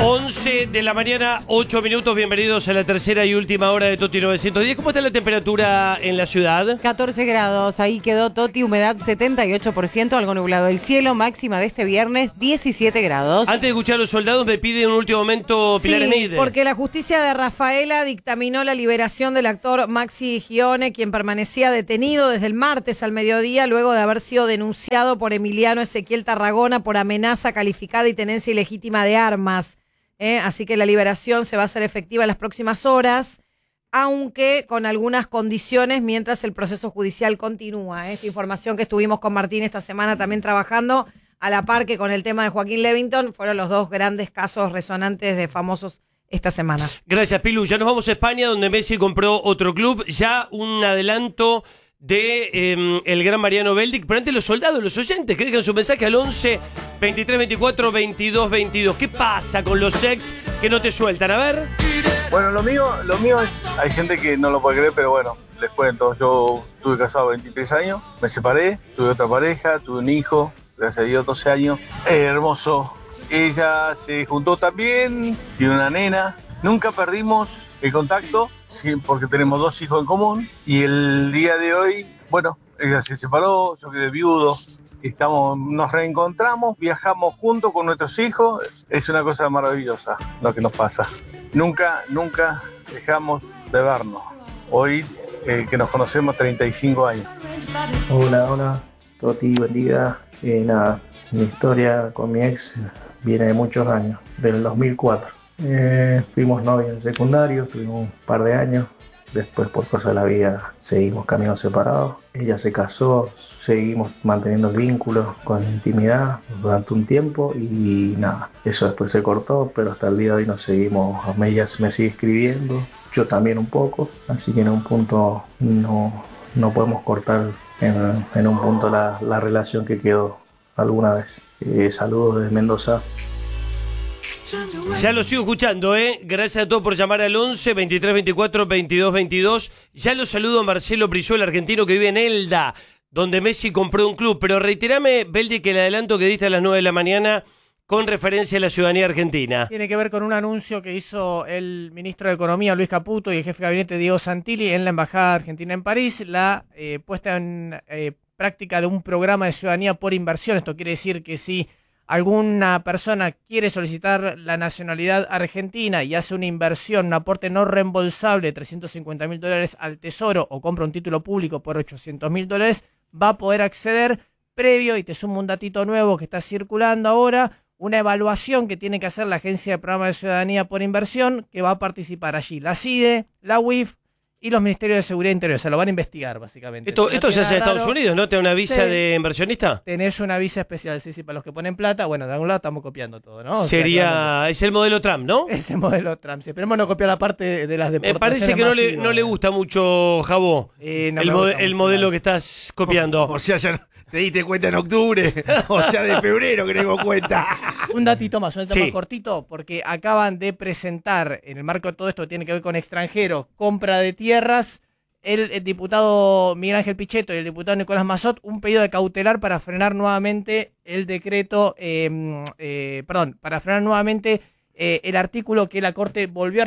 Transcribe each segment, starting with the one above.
11 de la mañana, 8 minutos. Bienvenidos a la tercera y última hora de Toti 910. ¿Cómo está la temperatura en la ciudad? 14 grados. Ahí quedó Toti, humedad 78%, algo nublado el cielo. Máxima de este viernes, 17 grados. Antes de escuchar a los soldados, me pide en un último momento Pilar Emide. Porque la justicia de Rafaela dictaminó la liberación del actor Maxi Gione, quien permanecía detenido desde el martes al mediodía, luego de haber sido denunciado por Emiliano Ezequiel Tarragona por amenaza calificada y tenencia ilegítima de armas. Así que la liberación se va a hacer efectiva en las próximas horas, aunque con algunas condiciones mientras el proceso judicial continúa. Esta información que estuvimos con Martín esta semana también trabajando a la par que con el tema de Joaquín Levington, fueron los dos grandes casos resonantes de famosos esta semana. Gracias, Pilu. Ya nos vamos a España, donde Messi compró otro club. Ya un adelanto de el gran Mariano Beldic, pero antes los soldados, los oyentes que dejan su mensaje al 11 23 24 22 22. ¿Qué pasa con los ex que no te sueltan? A ver. Bueno, lo mío es, hay gente que no lo puede creer, pero bueno, les cuento. Yo estuve casado 23 años, me separé, tuve otra pareja, tuve un hijo, gracias a Dios 12 años, hermoso. Ella se juntó también, tiene una nena, nunca perdimos el contacto, sí, porque tenemos 2 hijos en común, y el día de hoy, bueno, ella se separó, yo quedé viudo, nos reencontramos, viajamos juntos con nuestros hijos, es una cosa maravillosa lo que nos pasa. Nunca dejamos de vernos. Hoy que nos conocemos 35 años. Hola, Toti, buen día. Nada, mi historia con mi ex viene de muchos años, del 2004. Fuimos novios en secundario, tuvimos un par de años, después por cosas de la vida seguimos caminos separados. Ella se casó, seguimos manteniendo vínculos con intimidad durante un tiempo y nada, eso después se cortó, pero hasta el día de hoy nos seguimos, ella me sigue escribiendo, yo también un poco, así que en un punto no podemos cortar en un punto la relación que quedó alguna vez. Saludos desde Mendoza. Ya lo sigo escuchando, Gracias a todos por llamar al 11 23 24 22 22. Ya lo saludo a Marcelo Brizuela, argentino que vive en Elda, donde Messi compró un club. Pero reiterame, Beldi, que el adelanto que diste a las 9 de la mañana con referencia a la ciudadanía argentina. Tiene que ver con un anuncio que hizo el ministro de Economía, Luis Caputo, y el jefe de gabinete, Diego Santilli, en la Embajada Argentina en París, la puesta en práctica de un programa de ciudadanía por inversión. Esto quiere decir que si alguna persona quiere solicitar la nacionalidad argentina y hace una inversión, un aporte no reembolsable de $350.000 al Tesoro o compra un título público por $800.000, va a poder acceder previo, y te sumo un datito nuevo que está circulando ahora, una evaluación que tiene que hacer la Agencia de Programa de Ciudadanía por Inversión, que va a participar allí la CIDE, la UIF y los Ministerios de Seguridad Interior. O sea, lo van a investigar, básicamente. Esto se hace en Estados Unidos, ¿no? ¿Te da una visa de inversionista? Tenés una visa especial, sí, para los que ponen plata. Bueno, de algún lado estamos copiando todo, ¿no? Es el modelo Trump, ¿no? Es el modelo Trump. Si esperemos no copiar la parte de las deportaciones. Me parece que no le gusta mucho, Jabó, el modelo que estás copiando. O sea, ya te diste cuenta en octubre, o sea, de febrero que tengo cuenta. Un datito más cortito, porque acaban de presentar, en el marco de todo esto que tiene que ver con extranjeros, compra de tierras, el diputado Miguel Ángel Pichetto y el diputado Nicolás Massot, un pedido de cautelar para frenar nuevamente el decreto, para frenar nuevamente el artículo que la Corte volvió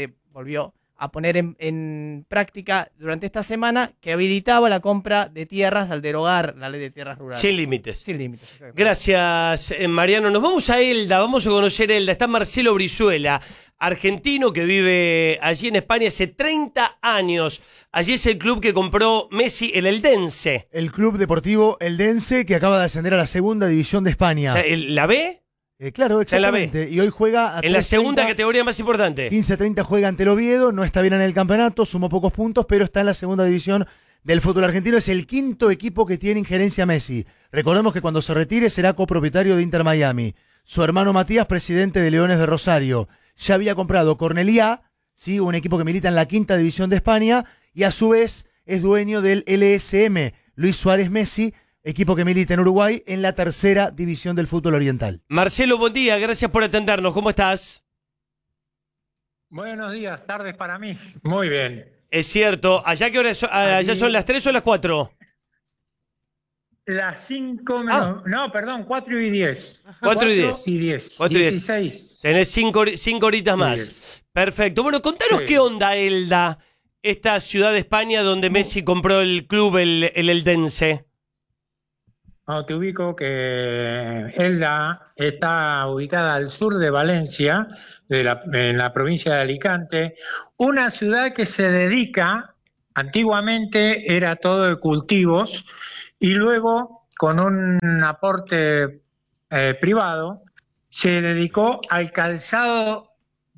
a poner en práctica durante esta semana, que habilitaba la compra de tierras al derogar la ley de tierras rurales. Sin límites. Sin límites. Gracias, Mariano. Nos vamos a Elda, vamos a conocer Elda. Está Marcelo Brizuela, argentino que vive allí en España hace 30 años. Allí es el club que compró Messi, el Eldense. El club deportivo Eldense, que acaba de ascender a la segunda división de España. O sea, ¿la B? Claro, exactamente. Y hoy juega en la segunda categoría más importante. 15-30 juega ante el Oviedo, no está bien en el campeonato, sumó pocos puntos, pero está en la segunda división del fútbol argentino. Es el quinto equipo que tiene injerencia Messi. Recordemos que cuando se retire será copropietario de Inter Miami. Su hermano Matías, presidente de Leones de Rosario. Ya había comprado Cornellá, ¿sí? Un equipo que milita en la quinta división de España, y a su vez es dueño del LSM, Luis Suárez Messi, equipo que milita en Uruguay en la tercera división del fútbol oriental. Marcelo, buen día, gracias por atendernos. ¿Cómo estás? Buenos días, tardes para mí. Muy bien. Es cierto. ¿Allá qué hora allá son las 3 o las 4? las 5 menos. No, perdón, 4 y 10. 4 y 10. 10. 4 y 10. 16. Tenés 5 horitas más. 10. Perfecto. Bueno, contanos Sí. qué onda Elda, esta ciudad de España donde Messi compró el club, el Eldense. Te ubico que Elda está ubicada al sur de Valencia, en la provincia de Alicante, una ciudad que se dedica, antiguamente era todo de cultivos, y luego con un aporte privado se dedicó al calzado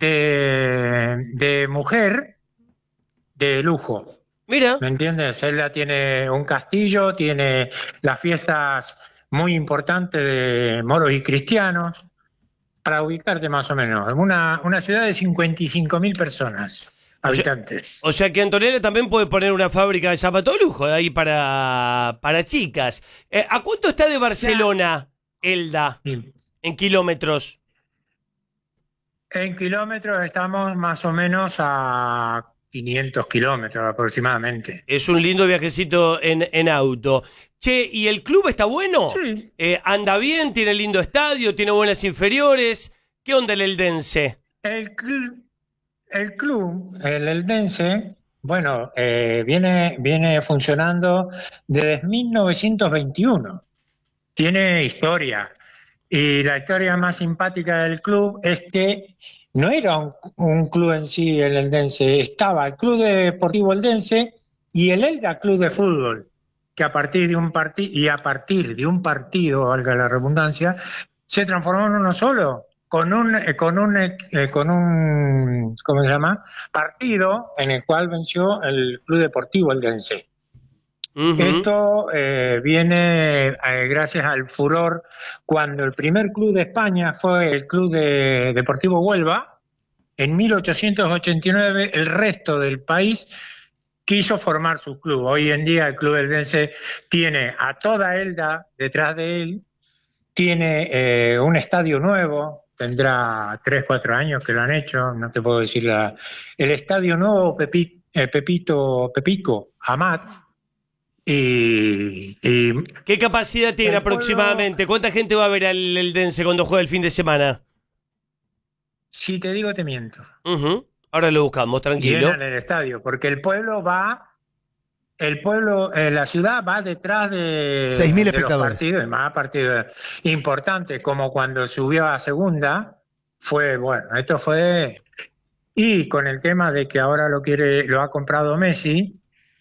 de mujer de lujo. Mira. ¿Me entiendes? Elda tiene un castillo, tiene las fiestas muy importantes de moros y cristianos, para ubicarte más o menos. Una ciudad de 55.000 personas, habitantes. O sea que Antonella también puede poner una fábrica de zapatos de lujo ahí para chicas. ¿A cuánto está de Barcelona, Elda, Sí. en kilómetros? En kilómetros estamos más o menos a 500 kilómetros aproximadamente. Es un lindo viajecito en auto. Che, ¿y el club está bueno? Sí. ¿Anda bien? ¿Tiene lindo estadio? ¿Tiene buenas inferiores? ¿Qué onda el Eldense? El club, el Eldense, bueno, viene funcionando desde 1921. Tiene historia. Y la historia más simpática del club es que no era un club en sí, el Eldense. Estaba el Club Deportivo Eldense y el Elda Club de Fútbol, que a partir de un partido, valga la redundancia, se transformó en uno solo, con un ¿cómo se llama? Partido en el cual venció el Club Deportivo Eldense. Esto viene gracias al furor cuando el primer club de España fue el Club Deportivo Huelva. En 1889 el resto del país quiso formar su club. Hoy en día el Club Eldense tiene a toda Elda detrás de él, tiene un estadio nuevo, tendrá 3, 4 años que lo han hecho, no te puedo decir el estadio nuevo Pepico Amat. ¿Qué capacidad tiene aproximadamente? ¿Cuánta gente va a ver al Eldense cuando juega el fin de semana? Si te digo, te miento. Ahora lo buscamos, tranquilo. Llenan el estadio, porque el pueblo, la ciudad va detrás de 6.000 los espectadores. partidos, más partidos importantes, como cuando subió a segunda, esto fue, y con el tema de que ahora lo ha comprado Messi,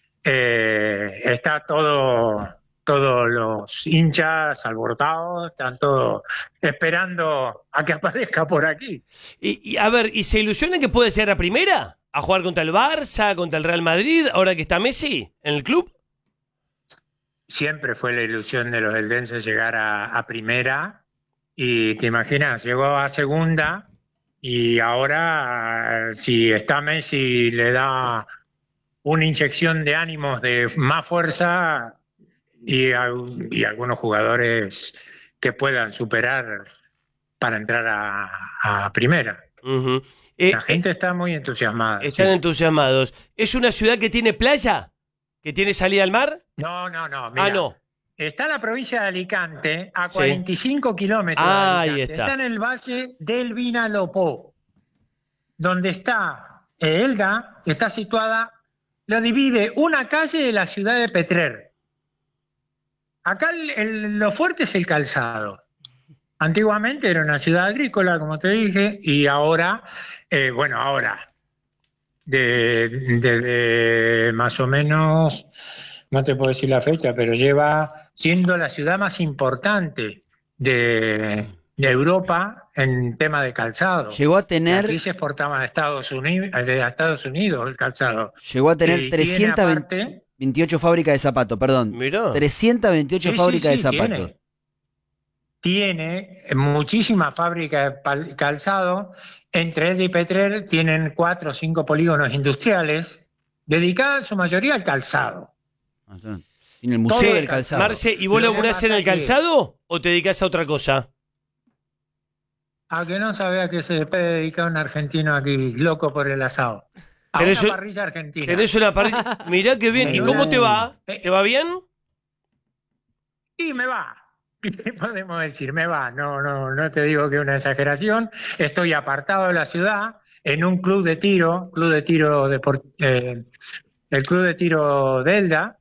está todos los hinchas alborotados, están todos esperando a que aparezca por aquí. Y a ver, ¿y se ilusionan que puede ser a primera? ¿A jugar contra el Barça, contra el Real Madrid, ahora que está Messi en el club? Siempre fue la ilusión de los eldenses llegar a primera, y te imaginas, llegó a segunda, y ahora si está Messi le da una inyección de ánimos, de más fuerza, y algunos jugadores que puedan superar para entrar a primera. La gente está muy entusiasmada. Están entusiasmados. ¿Es una ciudad que tiene playa? ¿Que tiene salida al mar? No. Mira, No. está en la provincia de Alicante, a Sí. 45 kilómetros de Ahí Alicante. está. Está en el valle del Vinalopó, donde está Elda, está situada, lo divide una calle de la ciudad de Petrer. Acá lo fuerte es el calzado. Antiguamente era una ciudad agrícola, como te dije, y ahora, desde más o menos, no te puedo decir la fecha, pero lleva siendo la ciudad más importante de Europa en tema de calzado. Llegó a tener... Aquí se exportaba a Estados Unidos el calzado. Llegó a tener Y tiene 328 fábricas de zapatos, perdón. Mirá. 328 fábricas de zapatos. Tiene muchísimas fábricas de calzado. Entre Elda y Petrer tienen 4 o 5 polígonos industriales dedicados en su mayoría al calzado. En el Museo Che, del Calzado. Marce, ¿y vos Lo que laburás en pasa el que- calzado o te dedicás a otra cosa? A que no sabía que se puede dedicar un argentino aquí, loco por el asado. A Tenés una un- parrilla argentina. Tenés una parrilla. Mirá qué bien. ¿Y cómo te va? ¿Te va bien? Y me va. ¿Qué podemos decir? Me va. No te digo que es una exageración. Estoy apartado de la ciudad en un club de tiro el club de tiro Delda.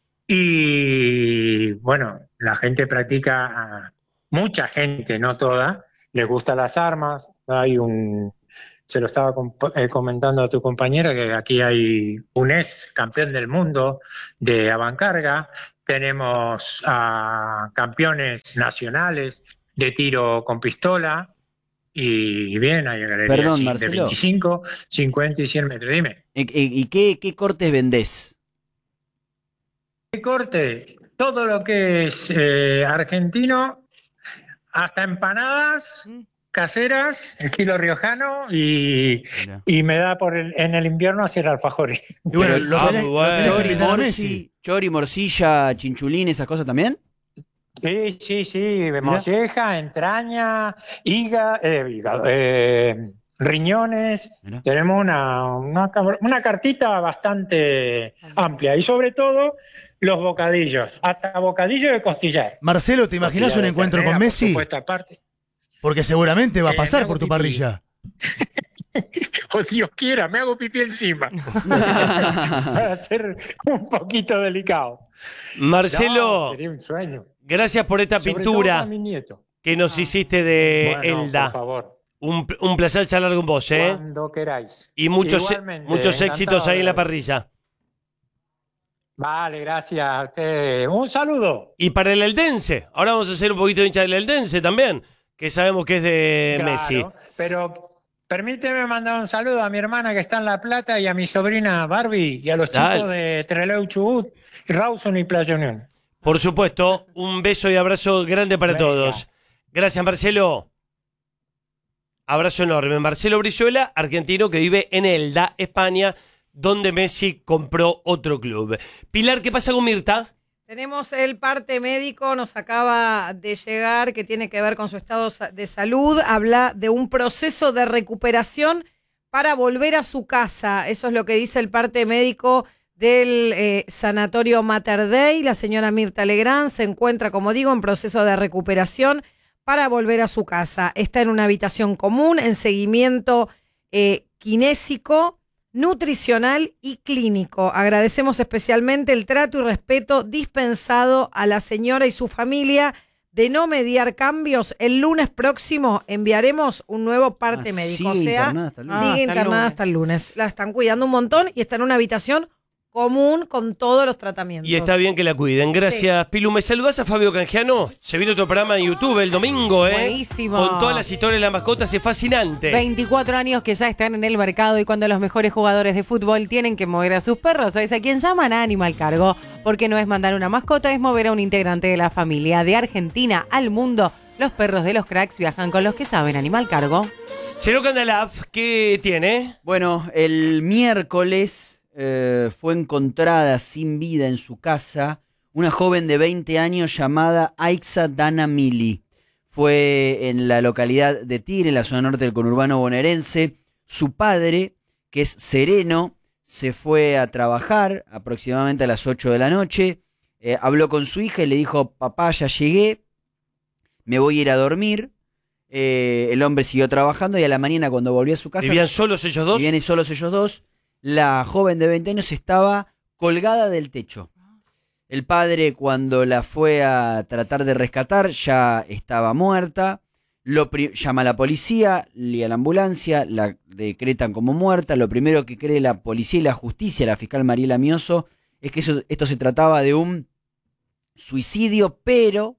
Y bueno, la gente practica, mucha gente, no toda, les gustan las armas. Se lo estaba comentando a tu compañera, que aquí hay un ex campeón del mundo de avancarga, tenemos a campeones nacionales de tiro con pistola, y bien, hay galerías Perdón, de Marcelo. 25, 50 y 100 metros. Dime. ¿Y qué cortes vendés? ¿Qué corte? Todo lo que es argentino, hasta empanadas caseras, estilo riojano, y me da en el invierno hacer alfajores. Y bueno, Chori, morcilla, chinchulín, esas cosas también. Sí, molleja, entraña, hígado, riñones. Mirá. Tenemos una cartita bastante amplia, y sobre todo los bocadillos, hasta bocadillo de costillar. Marcelo, ¿te imaginas un encuentro con Messi? Por supuesto, aparte. Porque seguramente va a pasar por tu parrilla. O Dios quiera, me hago pipí encima. Va a ser un poquito delicado. Marcelo, sería un sueño. Gracias por esta pintura que nos hiciste de Elda. Por favor. Un placer charlar con vos, ¿eh? Cuando queráis. Y muchos éxitos ahí en la parrilla. Vale, gracias a usted. Un saludo. Y para el eldense, ahora vamos a hacer un poquito de hincha del eldense también, que sabemos que es de Messi. Pero permíteme mandar un saludo a mi hermana que está en La Plata y a mi sobrina Barbie y a los chicos de Trelew Chubut, Rawson y Playa Unión. Por supuesto, un beso y abrazo grande para todos. Gracias, Marcelo. Abrazo enorme. Marcelo Brizuela, argentino que vive en Elda, España, donde Messi compró otro club. Pilar, ¿qué pasa con Mirta? Tenemos el parte médico, nos acaba de llegar, que tiene que ver con su estado de salud. Habla de un proceso de recuperación para volver a su casa. Eso es lo que dice el parte médico del Sanatorio Mater Dei. La señora Mirta Legrand se encuentra, como digo, en proceso de recuperación para volver a su casa. Está en una habitación común, en seguimiento kinésico, nutricional y clínico. Agradecemos especialmente el trato y respeto dispensado a la señora y su familia de no mediar cambios. El lunes próximo enviaremos un nuevo parte médico. Sigue internada hasta el lunes. La están cuidando un montón y está en una habitación común con todos los tratamientos. Y está bien que la cuiden. Gracias, sí. Pilu. ¿Me saludás a Fabio Canjiano? Se viene otro programa en YouTube el domingo, ¿eh? Buenísimo. Con todas las historias de las mascotas, es fascinante. 24 años que ya están en el mercado, y cuando los mejores jugadores de fútbol tienen que mover a sus perros, ¿sabes a quién llaman? A Animal Cargo. Porque no es mandar una mascota, es mover a un integrante de la familia. De Argentina al mundo, los perros de los cracks viajan con los que saben. Animal Cargo. Cero Candalaf, ¿qué tiene? Bueno, el miércoles fue encontrada sin vida en su casa una joven de 20 años llamada Aixa Dana Mili. Fue en la localidad de Tigre, en la zona norte del conurbano bonaerense. Su padre, que es sereno, se fue a trabajar aproximadamente a las 8 de la noche. Habló con su hija y le dijo: papá, ya llegué, me voy a ir a dormir. El hombre siguió trabajando y a la mañana, cuando volvió a su casa... ¿Vivían solos ellos dos? Vivían solos ellos dos. La joven de 20 años estaba colgada del techo. El padre, cuando la fue a tratar de rescatar, ya estaba muerta. Llama a la policía y a la ambulancia, la decretan como muerta. Lo primero que cree la policía y la justicia, la fiscal Mariela Mioso, es que esto se trataba de un suicidio, pero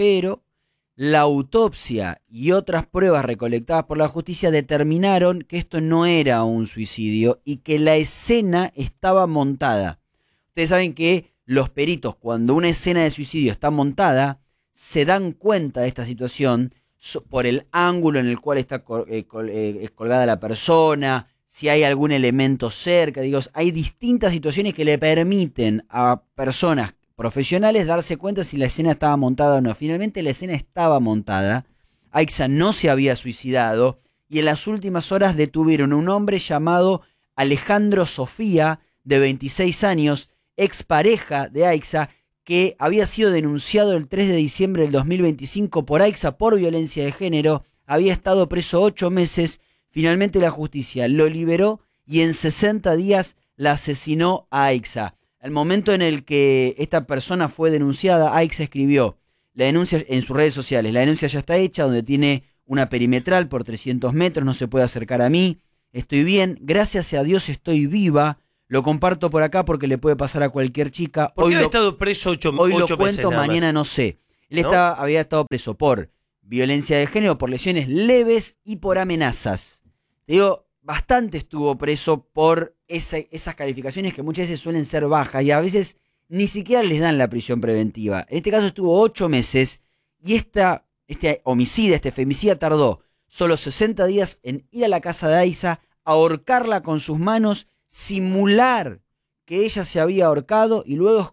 la autopsia y otras pruebas recolectadas por la justicia determinaron que esto no era un suicidio y que la escena estaba montada. Ustedes saben que los peritos, cuando una escena de suicidio está montada, se dan cuenta de esta situación por el ángulo en el cual está colgada la persona, si hay algún elemento cerca. Digo, hay distintas situaciones que le permiten a personas profesionales darse cuenta si la escena estaba montada o no. Finalmente la escena estaba montada. Aixa no se había suicidado y en las últimas horas detuvieron a un hombre llamado Alejandro Sofía, de 26 años, expareja de Aixa, que había sido denunciado el 3 de diciembre del 2025 por Aixa por violencia de género, había estado preso 8 meses, finalmente la justicia lo liberó y en 60 días la asesinó a Aixa. Al momento en el que esta persona fue denunciada, Aixa escribió la denuncia en sus redes sociales, la denuncia ya está hecha, donde tiene una perimetral por 300 metros, no se puede acercar a mí, estoy bien, gracias a Dios estoy viva. Lo comparto por acá porque le puede pasar a cualquier chica. ¿Por qué había estado preso 8 meses? Hoy lo cuento, mañana no sé. Él había estado preso por violencia de género, por lesiones leves y por amenazas. Te digo, bastante estuvo preso por esas calificaciones que muchas veces suelen ser bajas y a veces ni siquiera les dan la prisión preventiva. En este caso estuvo 8 meses y este homicida, este femicida tardó solo 60 días en ir a la casa de Aixa, ahorcarla con sus manos, simular que ella se había ahorcado y luego